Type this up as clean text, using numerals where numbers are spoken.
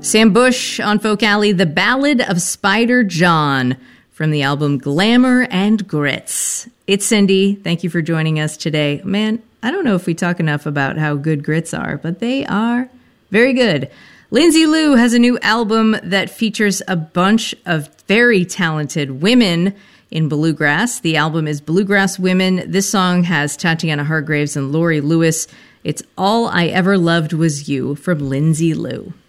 Sam Bush on Folk Alley, The Ballad of Spider John from the album Glamour and Grits. It's Cindy. Thank you for joining us today. Man, I don't know if we talk enough about how good grits are, but they are very good. Lindsay Lou has a new album that features a bunch of very talented women in bluegrass. The album is Bluegrass Women. This song has Tatiana Hargreaves and Lori Lewis. It's All I Ever Loved Was You from Lindsay Lou.